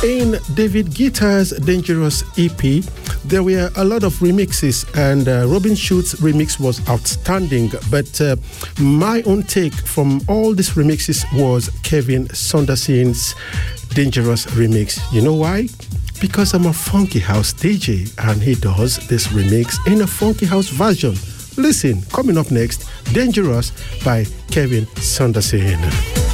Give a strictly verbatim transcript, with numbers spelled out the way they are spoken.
In David Guitar's Dangerous E P, there were a lot of remixes, and uh, Robin Schulz's remix was outstanding. But uh, my own take from all these remixes was Kevin Saunderson's Dangerous remix. You know why? Because I'm a funky house D J, and he does this remix in a funky house version. Listen, coming up next, Dangerous by Kevin Saunderson.